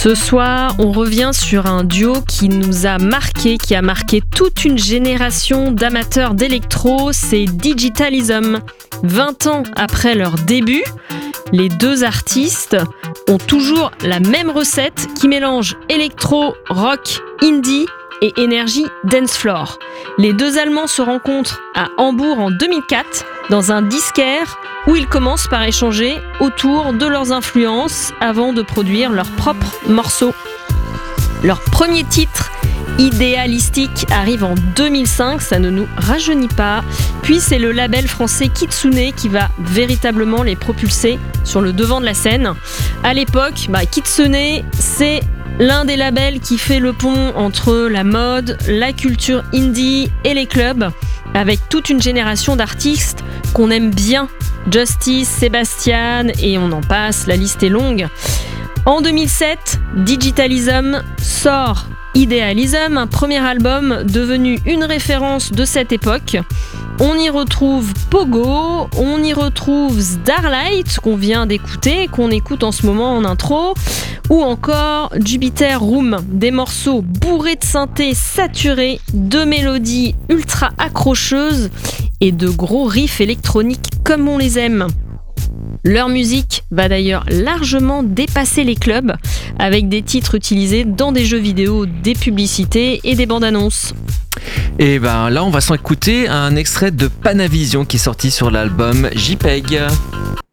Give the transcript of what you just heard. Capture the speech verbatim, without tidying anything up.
Ce soir, on revient sur un duo qui nous a marqué, qui a marqué toute une génération d'amateurs d'électro, c'est Digitalism. vingt ans après leur début, les deux artistes ont toujours la même recette qui mélange électro, rock, indie et énergie dance floor. Les deux Allemands se rencontrent à Hambourg en deux mille quatre dans un disquaire où ils commencent par échanger autour de leurs influences avant de produire leurs propres morceaux. Leur premier titre, Idéalistique, arrive en deux mille cinq, ça ne nous rajeunit pas. Puis c'est le label français Kitsune qui va véritablement les propulser sur le devant de la scène. À l'époque, bah, Kitsune, c'est l'un des labels qui fait le pont entre la mode, la culture indie et les clubs, avec toute une génération d'artistes qu'on aime bien. Justice, Sébastien et on en passe, la liste est longue. En deux mille sept, Digitalism sort Idealism, un premier album devenu une référence de cette époque. On y retrouve Pogo, on y retrouve Starlight qu'on vient d'écouter, qu'on écoute en ce moment en intro, ou encore Jupiter Room, des morceaux bourrés de synthé saturés, de mélodies ultra accrocheuses et de gros riffs électroniques comme on les aime. Leur musique va d'ailleurs largement dépasser les clubs, avec des titres utilisés dans des jeux vidéo, des publicités et des bandes annonces. Et ben là, on va s'en écouter un extrait de Panavision qui est sorti sur l'album JPEG.